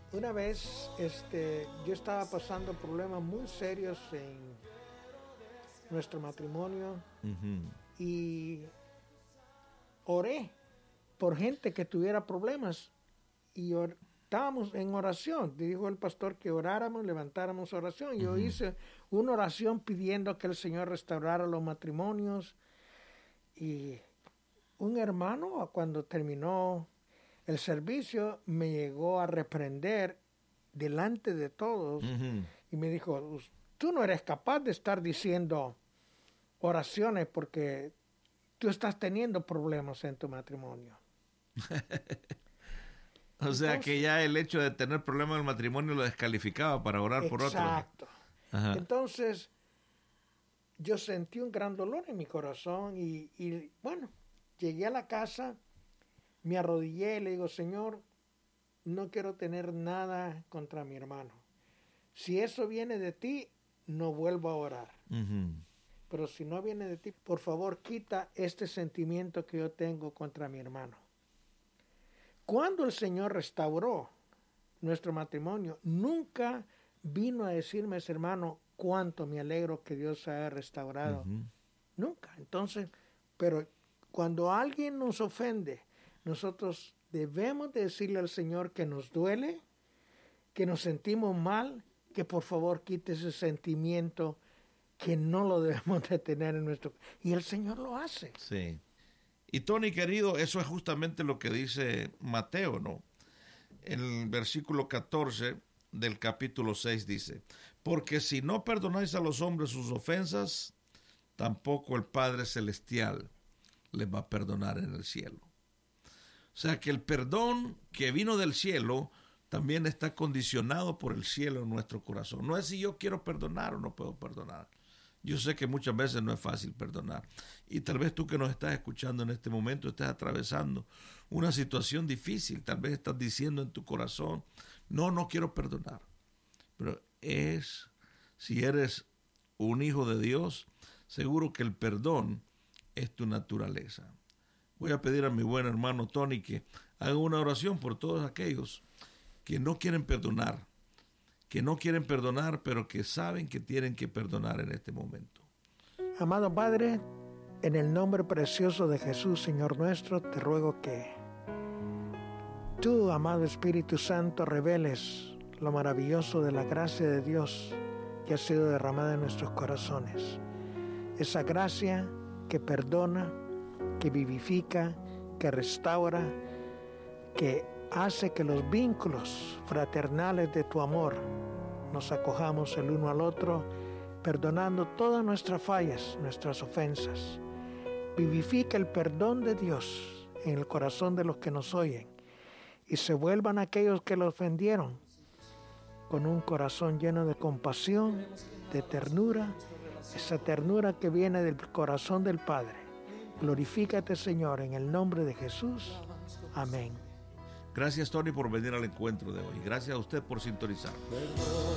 Una vez yo estaba pasando problemas muy serios en nuestro matrimonio y oré por gente que tuviera problemas y estábamos en oración. Dijo el pastor que oráramos, levantáramos oración. Yo hice una oración pidiendo que el Señor restaurara los matrimonios, y un hermano, cuando terminó el servicio, me llegó a reprender delante de todos y me dijo: tú no eres capaz de estar diciendo oraciones porque tú estás teniendo problemas en tu matrimonio. O sea, entonces, que ya el hecho de tener problemas en el matrimonio lo descalificaba para orar por otro. Exacto. Entonces, yo sentí un gran dolor en mi corazón y bueno, llegué a la casa, me arrodillé y le digo: Señor, no quiero tener nada contra mi hermano. Si eso viene de ti, no vuelvo a orar. Pero si no viene de ti, por favor, quita este sentimiento que yo tengo contra mi hermano. Cuando el Señor restauró nuestro matrimonio, nunca vino a decirme ese hermano cuánto me alegro que Dios haya restaurado. Nunca. Entonces, pero cuando alguien nos ofende, nosotros debemos de decirle al Señor que nos duele, que nos sentimos mal, que por favor quite ese sentimiento, que no lo debemos de tener en nuestro... Y el Señor lo hace. Sí. Y Tony, querido, eso es justamente lo que dice Mateo, ¿no? El versículo 14 del capítulo 6 dice: porque si no perdonáis a los hombres sus ofensas, tampoco el Padre Celestial les va a perdonar en el cielo. O sea que el perdón que vino del cielo también está condicionado por el cielo en nuestro corazón. No es si yo quiero perdonar o no puedo perdonar. Yo sé que muchas veces no es fácil perdonar. Y tal vez tú que nos estás escuchando en este momento estés atravesando una situación difícil. Tal vez estás diciendo en tu corazón: no quiero perdonar. Pero si eres un hijo de Dios, seguro que el perdón es tu naturaleza. Voy a pedir a mi buen hermano Tony que haga una oración por todos aquellos que no quieren perdonar, pero que saben que tienen que perdonar en este momento. Amado Padre, en el nombre precioso de Jesús, Señor nuestro, te ruego que tú, amado Espíritu Santo, reveles lo maravilloso de la gracia de Dios que ha sido derramada en nuestros corazones. Esa gracia que perdona, que vivifica, que restaura, que hace que los vínculos fraternales de tu amor nos acojamos el uno al otro, perdonando todas nuestras fallas, nuestras ofensas. Vivifica el perdón de Dios en el corazón de los que nos oyen y se vuelvan aquellos que lo ofendieron con un corazón lleno de compasión, de ternura, esa ternura que viene del corazón del Padre. Glorifícate, Señor, en el nombre de Jesús. Amén. Gracias, Tony, por venir al encuentro de hoy. Gracias a usted por sintonizar.